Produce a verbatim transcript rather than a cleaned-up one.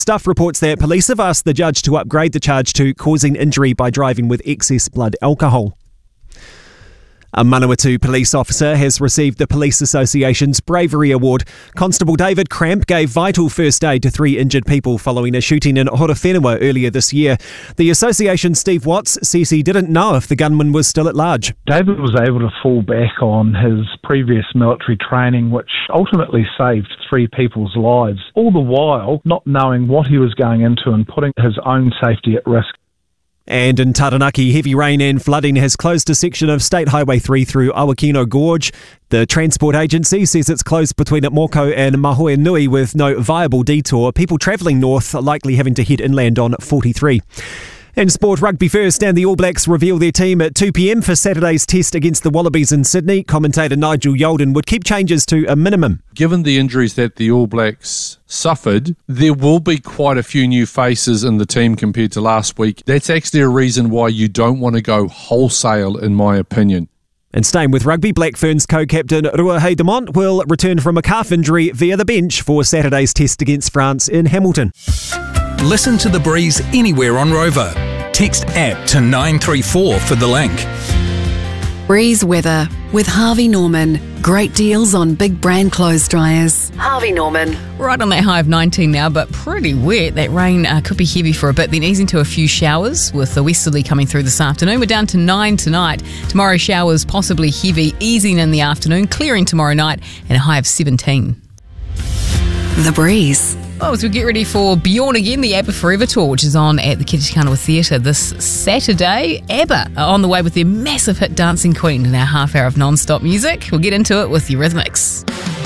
Stuff reports that police have asked the judge to upgrade the charge to causing injury by driving with excess blood alcohol. A Manawatu police officer has received the Police Association's Bravery Award. Constable David Cramp gave vital first aid to three injured people following a shooting in Horowhenua earlier this year. The association's Steve Watts says he didn't know if the gunman was still at large. David was able to fall back on his previous military training, which ultimately saved three people's lives, all the while not knowing what he was going into and putting his own safety at risk. And in Taranaki, heavy rain and flooding has closed a section of State Highway three through Awakino Gorge. The Transport Agency says it's closed between Moko and Mahoenui with no viable detour. People travelling north are likely having to head inland on forty-three. In sport, rugby first, and the All Blacks reveal their team at two p.m. for Saturday's test against the Wallabies in Sydney. Commentator Nigel Yolden would keep changes to a minimum. Given the injuries that the All Blacks suffered, there will be quite a few new faces in the team compared to last week. That's actually a reason why you don't want to go wholesale, in my opinion. And staying with rugby, Black Ferns co-captain Ruahei Demont will return from a calf injury via the bench for Saturday's test against France in Hamilton. Listen to The Breeze anywhere on Rover. Text app to nine three four for the link. Breeze weather with Harvey Norman. Great deals on big brand clothes dryers. Harvey Norman. Right on that high of nineteen now, but pretty wet. That rain uh, could be heavy for a bit, then easing to a few showers with the westerly coming through this afternoon. We're down to nine tonight. Tomorrow showers possibly heavy, easing in the afternoon, clearing tomorrow night, and a high of seventeen. The Breeze. Well, as we get ready for Bjorn Again, the ABBA Forever Tour, which is on at the Kitakanawa Theatre this Saturday. ABBA are on the way with their massive hit Dancing Queen in our half hour of non-stop music. We'll get into it with Eurythmics.